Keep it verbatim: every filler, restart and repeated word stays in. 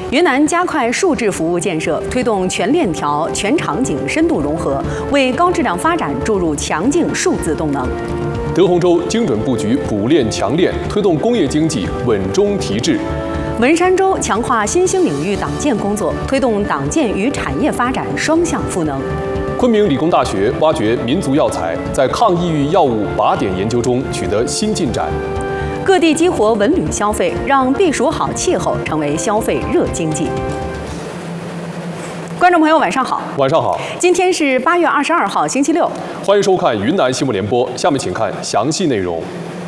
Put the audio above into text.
云南加快数字服务建设，推动全链条、全场景深度融合，为高质量发展注入强劲数字动能。 德宏州精准布局补链强链，推动工业经济稳中提质。 文山州强化新兴领域党建工作，推动党建与产业发展双向赋能。 昆明理工大学挖掘民族药材，在抗抑郁药物靶点研究中取得新进展。 各地激活文旅消费，让避暑好气候成为消费热经济。观众朋友，晚上好。 晚上好。 今天是八月二十二号，星期六。 欢迎收看云南新闻联播，下面请看详细内容。